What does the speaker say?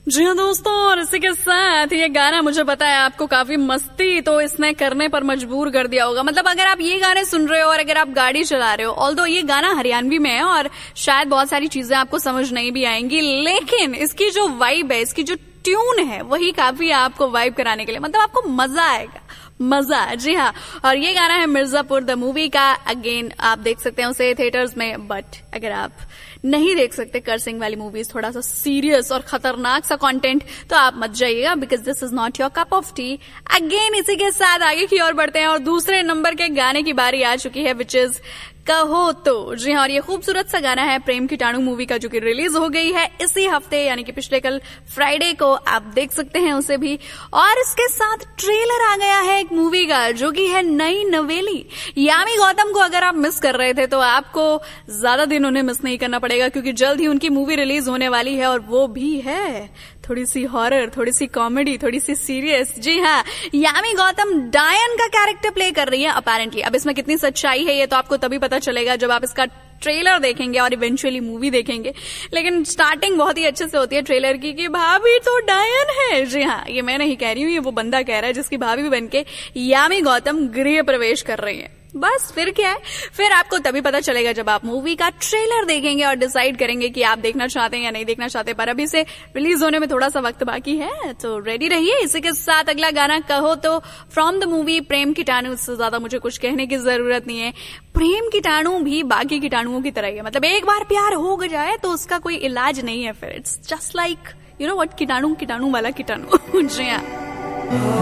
जी हाँ दोस्तों, और इसी के साथ ये गाना मुझे पता है आपको काफी मस्ती तो इसने करने पर मजबूर कर दिया होगा। मतलब अगर आप ये गाने सुन रहे हो और अगर आप गाड़ी चला रहे हो, ऑल्दो ये गाना हरियाणवी में है और शायद बहुत सारी चीजें आपको समझ नहीं भी आएंगी, लेकिन इसकी जो वाइब है, इसकी जो ट्यून है, वही काफी आपको वाइब कराने के लिए, मतलब आपको मजा आएगा, मजा। जी हाँ, और ये गाना है मिर्जापुर द मूवी का। अगेन आप देख सकते हैं उसे थिएटर्स में, बट अगर आप नहीं देख सकते कर सिंह वाली मूवीज, थोड़ा सा सीरियस और खतरनाक सा कंटेंट, तो आप मत जाइएगा, because this is not your cup of T. Again इसी के साथ आगे की ओर बढ़ते हैं और दूसरे नंबर के गाने की बारी आ चुकी है, विच इज कहो तो। जी हाँ, और ये खूबसूरत सा गाना है प्रेम कीटाणु मूवी का, जो कि रिलीज हो गई है इसी हफ्ते, यानी कि पिछले कल फ्राइडे को। आप देख सकते हैं उसे भी, और इसके साथ ट्रेलर आ गया है एक मूवी का, जो कि है नई नवेली। यामी गौतम को अगर आप मिस कर रहे थे तो आपको ज्यादा दिन उन्हें मिस नहीं करना पड़ेगा, क्योंकि जल्द ही उनकी मूवी रिलीज होने वाली है, और वो भी है थोड़ी सी हॉरर, थोड़ी सी कॉमेडी, थोड़ी सी सीरियस। जी हाँ, यामी गौतम डायन का कैरेक्टर प्ले कर रही है अपेरेंटली। अब इसमें कितनी सच्चाई है ये तो आपको तभी पता चलेगा जब आप इसका ट्रेलर देखेंगे और इवेंचुअली मूवी देखेंगे। लेकिन स्टार्टिंग बहुत ही अच्छे से होती है ट्रेलर की कि भाभी तो डायन है। जी हाँ, ये मैं नहीं कह रही हूँ, ये वो बंदा कह रहा है जिसकी भाभी बन के यामी गौतम गृह प्रवेश कर रही है। बस फिर क्या है, फिर आपको तभी पता चलेगा जब आप मूवी का ट्रेलर देखेंगे और डिसाइड करेंगे कि आप देखना चाहते हैं या नहीं देखना चाहते। पर अभी से रिलीज होने में थोड़ा सा वक्त बाकी है, तो रेडी रहिए। इसी के साथ अगला गाना कहो तो फ्रॉम द मूवी प्रेम कीटाणु। इससे ज्यादा मुझे कुछ कहने की जरूरत नहीं है। प्रेम कीटाणु भी बाकी कीटाणुओं की तरह ही है, मतलब एक बार प्यार हो जाए तो उसका कोई इलाज नहीं है फिर। It's just like you know what, कीटाणु वाला कीटाणु। जी हाँ।